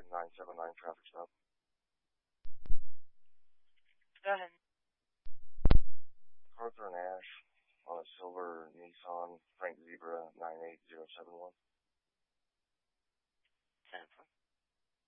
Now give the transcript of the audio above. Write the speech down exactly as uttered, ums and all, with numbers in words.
nine seven nine traffic stop. Go ahead. Arthur and Ash on a silver Nissan Frank Zebra nine eight zero seven one.